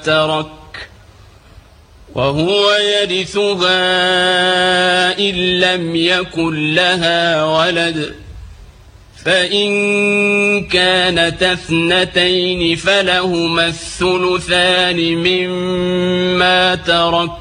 ترك وهو يرثها إن لم يكن لها ولد فإن كانتا اثنتين فلهما الثلثان مما ترك